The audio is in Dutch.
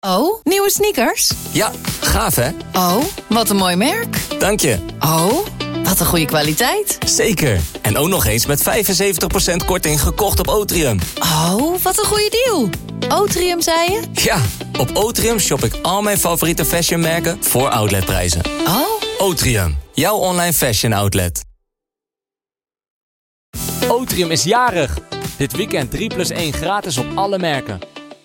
Oh, nieuwe sneakers? Ja, gaaf hè? Oh, wat een mooi merk. Dank je. Oh, wat een goede kwaliteit. Zeker. En ook nog eens met 75% korting gekocht op Otrium. Oh, wat een goede deal. Otrium, zei je? Ja, op Otrium shop ik al mijn favoriete fashionmerken voor outletprijzen. Oh. Otrium, jouw online fashion outlet. Otrium is jarig. Dit weekend 3+1 gratis op alle merken.